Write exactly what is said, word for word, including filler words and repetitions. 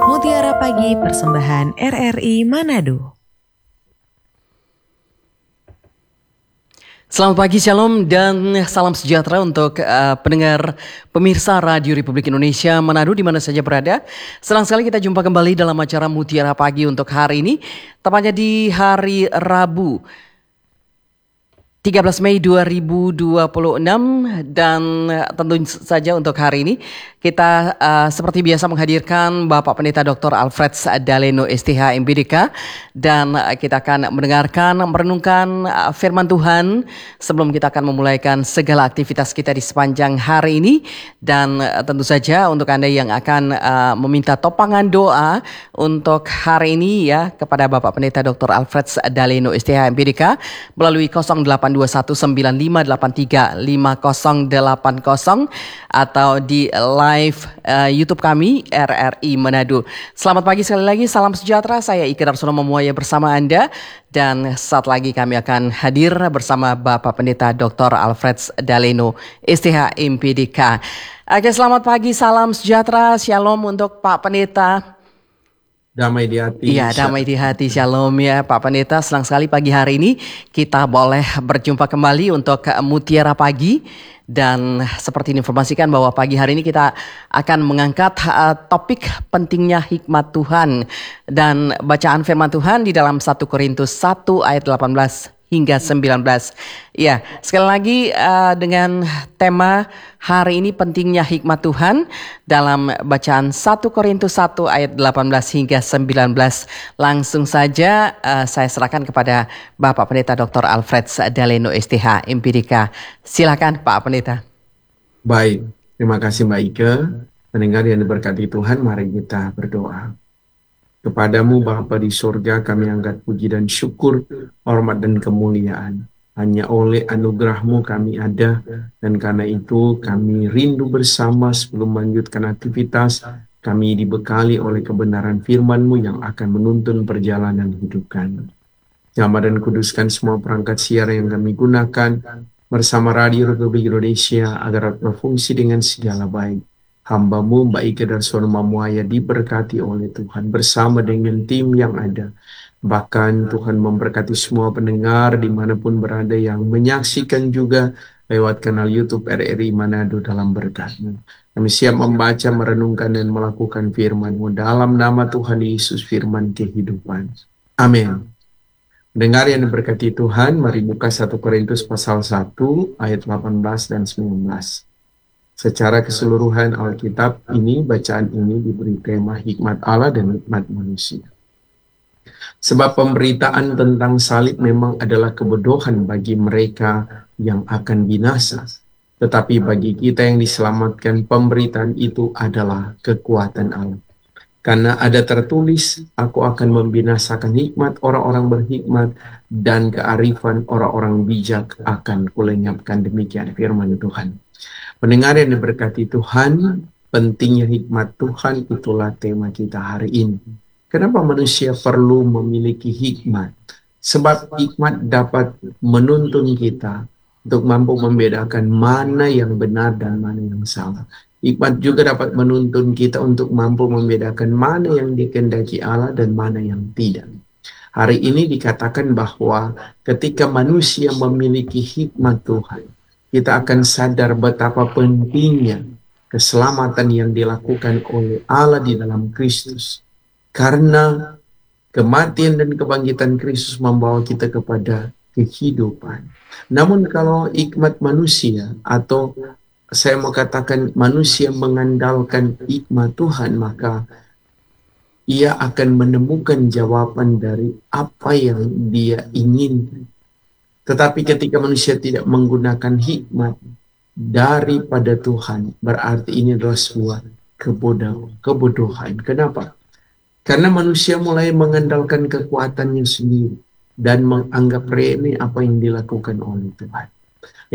Mutiara Pagi persembahan R R I Manado. Selamat pagi, shalom dan salam sejahtera untuk uh, pendengar pemirsa Radio Republik Indonesia Manado di mana saja berada. Senang sekali kita jumpa kembali dalam acara Mutiara Pagi untuk hari ini, tepatnya di hari Rabu tiga belas Mei dua ribu dua puluh enam, dan tentu saja untuk hari ini kita uh, seperti biasa menghadirkan Bapak Pendeta Doktor Alfred Daleno S T H M P D K, dan uh, kita akan mendengarkan, merenungkan uh, firman Tuhan sebelum kita akan memulaikan segala aktivitas kita di sepanjang hari ini. Dan uh, tentu saja untuk Anda yang akan uh, meminta topangan doa untuk hari ini ya kepada Bapak Pendeta Doktor Alfred Daleno S T H M P D K melalui nol delapan dua satu sembilan lima delapan tiga lima nol delapan nol atau di live uh, YouTube kami R R I Manado. Selamat pagi sekali lagi, salam sejahtera. Saya Ike Darsono Memuaya bersama Anda, dan saat lagi kami akan hadir bersama Bapak Pendeta Doktor Alfred Daleno S T H M P D K. Oke, selamat pagi, salam sejahtera, shalom untuk Pak Pendeta. Damai di hati. Iya, damai di hati. Shalom ya Pak Pendeta. Senang sekali pagi hari ini kita boleh berjumpa kembali untuk Mutiara Pagi. Dan seperti informasikan bahwa pagi hari ini kita akan mengangkat uh, topik pentingnya hikmat Tuhan. Dan bacaan firman Tuhan di dalam satu Korintus satu ayat delapan belas hingga sembilan belas. Ya, sekali lagi uh, dengan tema hari ini pentingnya hikmat Tuhan dalam bacaan satu Korintus satu ayat delapan belas hingga sembilan belas. Langsung saja uh, saya serahkan kepada Bapak Pendeta Doktor Alfred Daleno S T H M P D K. Silakan Pak Pendeta. Baik, terima kasih Mbak Ike. Pendengar yang diberkati Tuhan, mari kita berdoa. Kepadamu Bapa di surga, kami angkat puji dan syukur, hormat dan kemuliaan. Hanya oleh anugerah-Mu kami ada, dan karena itu kami rindu bersama sebelum melanjutkan aktivitas. Kami dibekali oleh kebenaran firman-Mu yang akan menuntun perjalanan hidup kami. Jamah dan kuduskan semua perangkat siar yang kami gunakan bersama Radio Republik Indonesia agar berfungsi dengan segala baik. Hamba-Mu Mbak Ike Darsono Memuaya diberkati oleh Tuhan bersama dengan tim yang ada. Bahkan Tuhan memberkati semua pendengar dimanapun berada yang menyaksikan juga lewat kanal YouTube R R I Manado dalam berkat-Mu. Kami siap membaca, merenungkan, dan melakukan firman-Mu dalam nama Tuhan Yesus, firman kehidupan. Amin. Pendengar yang diberkati Tuhan, mari buka satu Korintus pasal satu ayat delapan belas dan sembilan belas. Secara keseluruhan Alkitab ini, bacaan ini diberi tema hikmat Allah dan hikmat manusia. Sebab pemberitaan tentang salib memang adalah kebodohan bagi mereka yang akan binasa. Tetapi bagi kita yang diselamatkan, pemberitaan itu adalah kekuatan Allah. Karena ada tertulis, aku akan membinasakan hikmat orang-orang berhikmat, dan kearifan orang-orang bijak akan kulenyapkan. Demikian firman Tuhan. Pendengar yang diberkati Tuhan, pentingnya hikmat Tuhan itulah tema kita hari ini. Kenapa manusia perlu memiliki hikmat? Sebab hikmat dapat menuntun kita untuk mampu membedakan mana yang benar dan mana yang salah. Hikmat juga dapat menuntun kita untuk mampu membedakan mana yang dikehendaki Allah dan mana yang tidak. Hari ini dikatakan bahwa ketika manusia memiliki hikmat Tuhan, kita akan sadar betapa pentingnya keselamatan yang dilakukan oleh Allah di dalam Kristus. Karena kematian dan kebangkitan Kristus membawa kita kepada kehidupan. Namun kalau hikmat manusia, atau saya mau katakan manusia mengandalkan hikmat Tuhan, maka ia akan menemukan jawaban dari apa yang dia inginkan. Tetapi ketika manusia tidak menggunakan hikmat daripada Tuhan, berarti ini adalah sebuah kebodohan. kebodohan. Kenapa? Karena manusia mulai mengandalkan kekuatannya sendiri dan menganggap remeh apa yang dilakukan oleh Tuhan.